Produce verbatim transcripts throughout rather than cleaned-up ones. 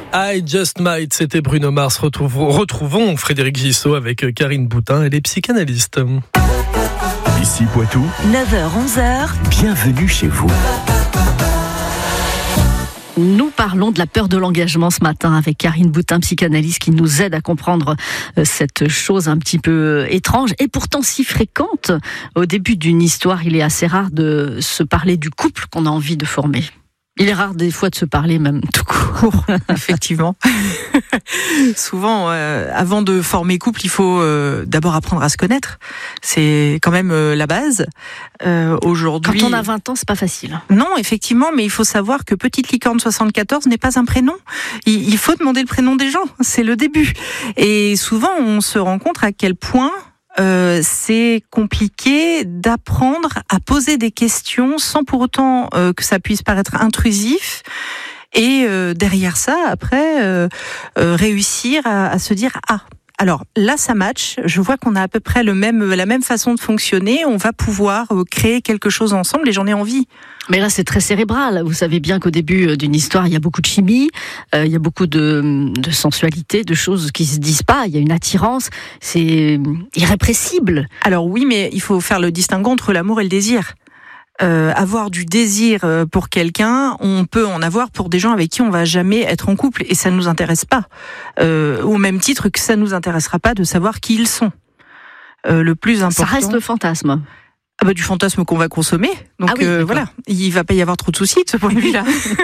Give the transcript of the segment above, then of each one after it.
I Just Might, c'était Bruno Mars. Retrouvons, retrouvons Frédéric Gissot avec Karine Boutin, elle est psychanalyste. Ici Poitou, neuf heures onze heures, bienvenue chez vous. Nous parlons de la peur de l'engagement ce matin avec Karine Boutin, psychanalyste, qui nous aide à comprendre cette chose un petit peu étrange et pourtant si fréquente. Au début d'une histoire, il est assez rare de se parler du couple qu'on a envie de former. Il est rare des fois de se parler même tout court. Effectivement. Souvent, euh, avant de former couple, il faut euh, d'abord apprendre à se connaître. C'est quand même euh, la base. Euh, aujourd'hui, quand on a vingt ans, c'est pas facile. Non, effectivement, mais il faut savoir que Petite Licorne soixante-quatorze n'est pas un prénom. Il, il faut demander le prénom des gens. C'est le début. Et souvent, on se rend compte à quel point Euh, c'est compliqué d'apprendre à poser des questions sans pour autant euh, que ça puisse paraître intrusif. Et euh, derrière ça, après, euh, euh, réussir à, à se dire ah. Alors là, ça match. Je vois qu'on a à peu près le même, la même façon de fonctionner. On va pouvoir créer quelque chose ensemble et j'en ai envie. Mais là, c'est très cérébral. Vous savez bien qu'au début d'une histoire, il y a beaucoup de chimie, euh, il y a beaucoup de, de sensualité, de choses qui se disent pas. Il y a une attirance. C'est irrépressible. Alors oui, mais il faut faire le distinguo entre l'amour et le désir. Euh, avoir du désir pour quelqu'un, on peut en avoir pour des gens avec qui on va jamais être en couple et ça nous intéresse pas. Euh, au même titre que ça nous intéressera pas de savoir qui ils sont. Euh, le plus important. Ça reste le fantasme. Ah bah, du fantasme qu'on va consommer. Donc ah oui, euh, voilà, il va pas y avoir trop de soucis de ce point de vue-là.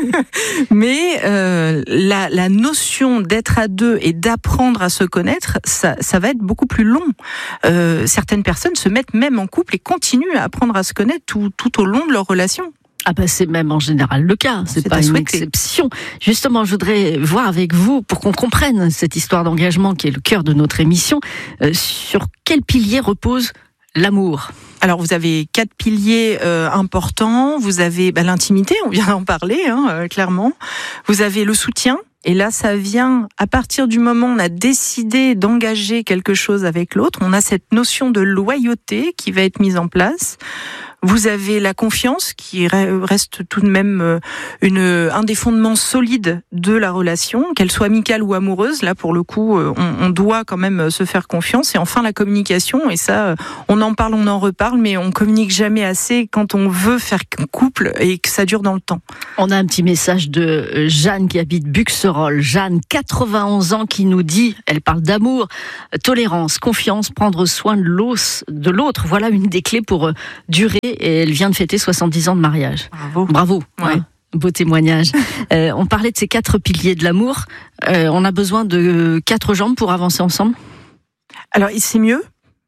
Mais euh, la, la notion d'être à deux et d'apprendre à se connaître, ça, ça va être beaucoup plus long. Euh, certaines personnes se mettent même en couple et continuent à apprendre à se connaître tout, tout au long de leur relation. Ah ben c'est même en général le cas, c'est, c'est pas une exception. Justement, je voudrais voir avec vous, pour qu'on comprenne cette histoire d'engagement qui est le cœur de notre émission, euh, sur quel pilier repose l'amour. Alors vous avez quatre piliers euh, importants. Vous avez bah, l'intimité, on vient d'en parler hein, euh, clairement. Vous avez le soutien. Et là, ça vient à partir du moment où on a décidé d'engager quelque chose avec l'autre. On a cette notion de loyauté qui va être mise en place. Vous avez la confiance qui reste tout de même une, un des fondements solides de la relation, qu'elle soit amicale ou amoureuse. Là, pour le coup, on, on doit quand même se faire confiance. Et enfin, la communication. Et ça, on en parle, on en reparle, mais on communique jamais assez quand on veut faire couple et que ça dure dans le temps. On a un petit message de Jeanne qui habite Buxerolles. Jeanne, quatre-vingt-onze ans, qui nous dit, elle parle d'amour, tolérance, confiance, prendre soin de l'os de l'autre. Voilà une des clés pour durer. Et elle vient de fêter soixante-dix ans de mariage. Bravo. Bravo. Ouais. Hein, beau témoignage. euh, on parlait de ces quatre piliers de l'amour. Euh, on a besoin de quatre jambes pour avancer ensemble ? Alors, c'est mieux.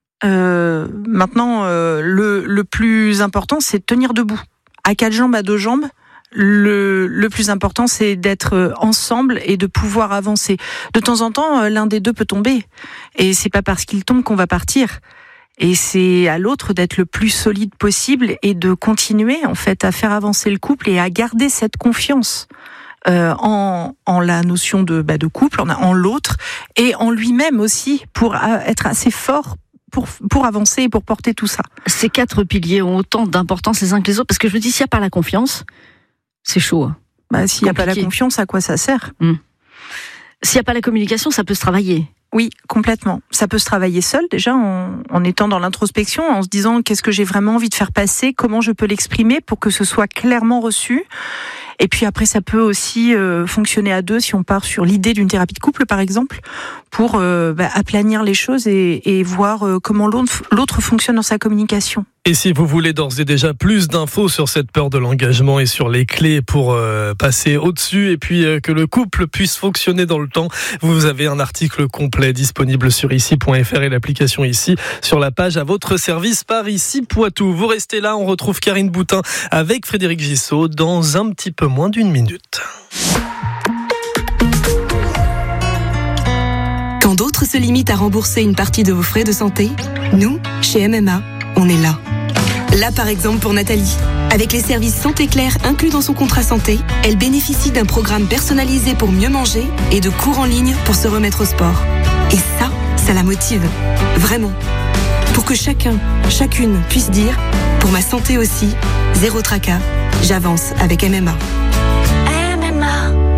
Euh, maintenant, euh, le, le plus important, c'est de tenir debout. À quatre jambes, à deux jambes, le, le plus important, c'est d'être ensemble et de pouvoir avancer. De temps en temps, l'un des deux peut tomber. Et c'est pas parce qu'il tombe qu'on va partir. Et c'est à l'autre d'être le plus solide possible et de continuer en fait à faire avancer le couple et à garder cette confiance euh, en, en la notion de, bah, de couple, en, en l'autre et en lui-même aussi pour être assez fort pour, pour avancer et pour porter tout ça. Ces quatre piliers ont autant d'importance les uns que les autres parce que je me dis s'il n'y a pas la confiance, c'est chaud. Hein. Bah, s'il n'y a pas la confiance, à quoi ça sert ? Hum. S'il n'y a pas la communication, ça peut se travailler. Oui, complètement. Ça peut se travailler seul déjà en, en étant dans l'introspection, en se disant qu'est-ce que j'ai vraiment envie de faire passer, comment je peux l'exprimer pour que ce soit clairement reçu. Et puis après, ça peut aussi euh, fonctionner à deux si on part sur l'idée d'une thérapie de couple, par exemple, pour euh, bah, aplanir les choses et, et voir euh, comment l'autre, l'autre fonctionne dans sa communication. Et si vous voulez d'ores et déjà plus d'infos sur cette peur de l'engagement et sur les clés pour euh, passer au-dessus et puis euh, que le couple puisse fonctionner dans le temps, vous avez un article complet disponible sur ici point f r et l'application Ici sur la page à votre service par Ici Poitou. Vous restez là, on retrouve Karine Boutin avec Frédéric Gissot dans un petit peu moins d'une minute. Quand d'autres se limitent à rembourser une partie de vos frais de santé, nous, chez M M A, on est là. Là, par exemple, pour Nathalie. Avec les services Santé Claire inclus dans son contrat santé, elle bénéficie d'un programme personnalisé pour mieux manger et de cours en ligne pour se remettre au sport. Et ça, ça la motive. Vraiment. Pour que chacun, chacune puisse dire « Pour ma santé aussi, zéro tracas, j'avance avec M M A ».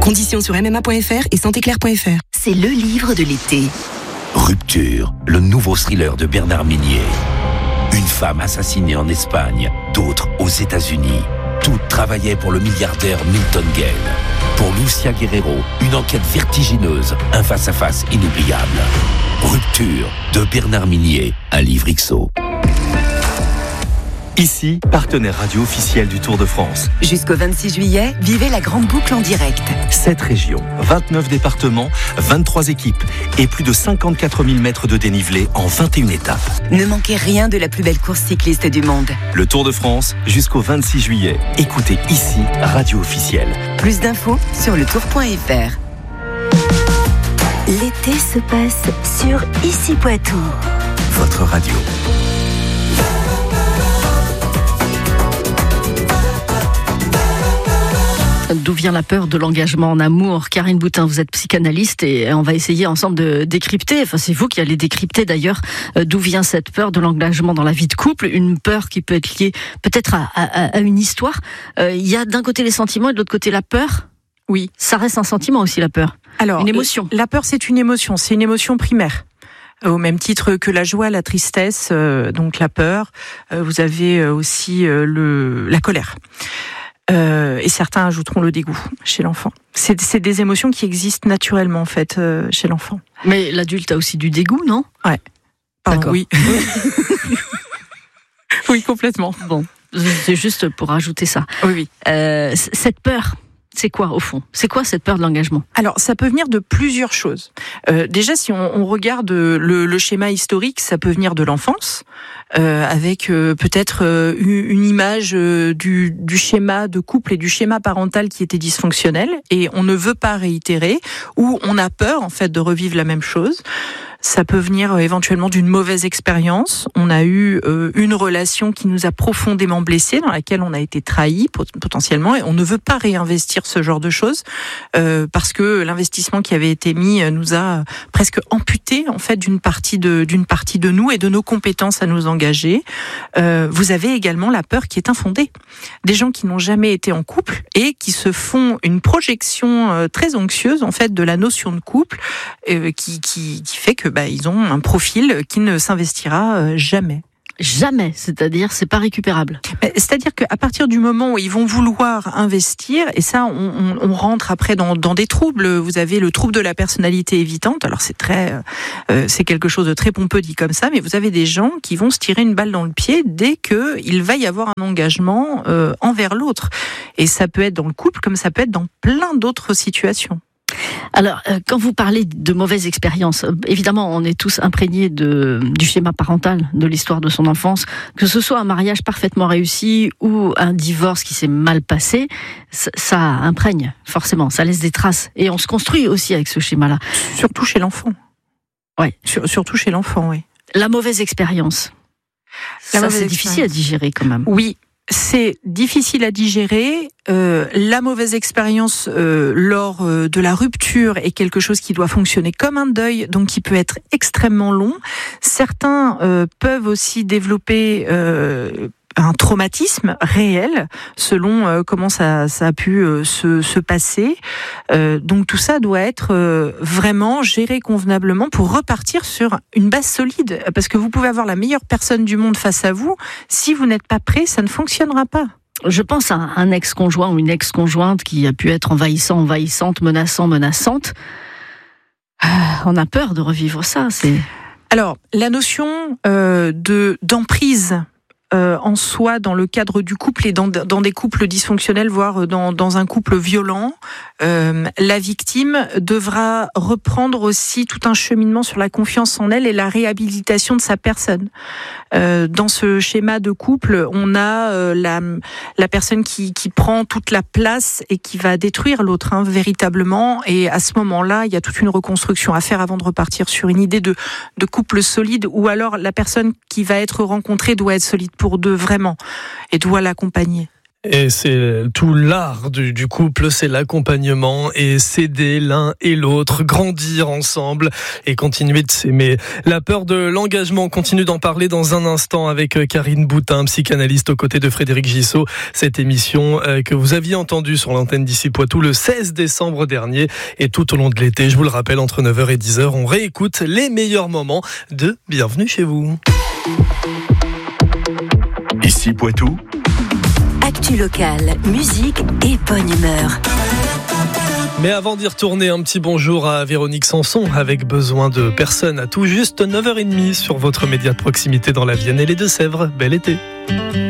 Conditions sur m m a point f r et santé claire point f r. C'est le livre de l'été. Rupture, le nouveau thriller de Bernard Minier. Une femme assassinée en Espagne, d'autres aux États-Unis. Toutes travaillaient pour le milliardaire Milton Gale. Pour Lucia Guerrero, une enquête vertigineuse, un face-à-face inoubliable. Rupture de Bernard Minier, un livre X O. Ici, partenaire radio officiel du Tour de France. Jusqu'au vingt-six juillet, vivez la grande boucle en direct. sept régions, vingt-neuf départements, vingt-trois équipes et plus de cinquante-quatre mille mètres de dénivelé en vingt et une étapes. Ne manquez rien de la plus belle course cycliste du monde. Le Tour de France, jusqu'au vingt-six juillet. Écoutez ici, radio officielle. Plus d'infos sur le tour point f r. L'été se passe sur Ici Poitou. Votre radio. D'où vient la peur de l'engagement en amour? Karine Boutin, vous êtes psychanalyste et on va essayer ensemble de décrypter, enfin c'est vous qui allez décrypter d'ailleurs, d'où vient cette peur de l'engagement dans la vie de couple, une peur qui peut être liée peut-être à, à, à une histoire. Euh, il y a d'un côté les sentiments et de l'autre côté la peur. Oui. Ça reste un sentiment aussi, la peur. Alors, une émotion. La peur, c'est une émotion, c'est une émotion primaire. Au même titre que la joie, la tristesse, euh, donc la peur, euh, vous avez aussi euh, le, la colère. Euh, et certains ajouteront le dégoût chez l'enfant. C'est, c'est des émotions qui existent naturellement en fait euh, chez l'enfant. Mais l'adulte a aussi du dégoût, non? Ouais. Pardon, D'accord. Oui. Oui, complètement. Bon, c'est juste pour ajouter ça. Oui, oui. Euh, cette peur, c'est quoi au fond? C'est quoi cette peur de l'engagement? Alors, ça peut venir de plusieurs choses. Euh, déjà, si on, on regarde le, le schéma historique, ça peut venir de l'enfance, euh, avec euh, peut-être euh, une image euh, du, du schéma de couple et du schéma parental qui était dysfonctionnel, et on ne veut pas réitérer, ou on a peur en fait de revivre la même chose. Ça peut venir euh, éventuellement d'une mauvaise expérience. On a eu euh, une relation qui nous a profondément blessés, dans laquelle on a été trahi potentiellement, et on ne veut pas réinvestir ce genre de choses euh, parce que l'investissement qui avait été mis nous a presque amputé en fait d'une partie de d'une partie de nous et de nos compétences à nous engager. Euh, vous avez également la peur qui est infondée. Des gens qui n'ont jamais été en couple et qui se font une projection euh, très anxieuse en fait de la notion de couple, euh, qui qui qui fait que bah, ils ont un profil qui ne s'investira jamais. Jamais, c'est-à-dire c'est pas récupérable. C'est-à-dire qu'à partir du moment où ils vont vouloir investir, et ça on, on, on rentre après dans, dans des troubles, vous avez le trouble de la personnalité évitante, alors c'est très, euh, c'est quelque chose de très pompeux dit comme ça, mais vous avez des gens qui vont se tirer une balle dans le pied dès qu'il va y avoir un engagement euh, envers l'autre. Et ça peut être dans le couple comme ça peut être dans plein d'autres situations. Alors, euh, quand vous parlez de mauvaises expériences, euh, évidemment, on est tous imprégnés de, du schéma parental, de l'histoire de son enfance, que ce soit un mariage parfaitement réussi ou un divorce qui s'est mal passé, ça, ça imprègne, forcément, ça laisse des traces. Et on se construit aussi avec ce schéma-là. Surtout chez l'enfant. Ouais. Sur, surtout chez l'enfant, oui. La mauvaise expérience, La ça mauvaise c'est difficile à digérer quand même. Oui. C'est difficile à digérer. Euh, la mauvaise expérience euh, lors euh, de la rupture est quelque chose qui doit fonctionner comme un deuil, donc qui peut être extrêmement long. Certains euh, peuvent aussi développer euh, un traumatisme réel selon euh, comment ça, ça a pu euh, se, se passer. Euh, donc tout ça doit être euh, vraiment géré convenablement pour repartir sur une base solide. Parce que vous pouvez avoir la meilleure personne du monde face à vous, si vous n'êtes pas prêt, ça ne fonctionnera pas. Je pense à un ex-conjoint ou une ex-conjointe qui a pu être envahissant, envahissante, menaçant, menaçante. Ah, on a peur de revivre ça. C'est... Alors, la notion euh, de d'emprise Euh, en soi dans le cadre du couple et dans, dans des couples dysfonctionnels, voire dans, dans un couple violent, euh, la victime devra reprendre aussi tout un cheminement sur la confiance en elle et la réhabilitation de sa personne. Euh, dans ce schéma de couple, on a euh, la, la personne qui, qui prend toute la place et qui va détruire l'autre, hein, véritablement. Et à ce moment-là, il y a toute une reconstruction à faire avant de repartir sur une idée de, de couple solide, ou alors la personne qui va être rencontrée doit être solide pour deux, vraiment, et doit l'accompagner. Et c'est tout l'art du, du couple, c'est l'accompagnement et s'aider l'un et l'autre, grandir ensemble et continuer de s'aimer. La peur de l'engagement, on continue d'en parler dans un instant avec Karine Boutin, psychanalyste aux côtés de Frédéric Gissot. Cette émission que vous aviez entendue sur l'antenne d'Ici Poitou le seize décembre dernier et tout au long de l'été, je vous le rappelle, entre neuf heures et dix heures, on réécoute les meilleurs moments de Bienvenue chez vous. Ici Poitou. Actu locale, musique et bonne humeur. Mais avant d'y retourner, un petit bonjour à Véronique Sanson avec besoin de personnes à tout juste neuf heures trente sur votre média de proximité dans la Vienne et les Deux-Sèvres. Bel été.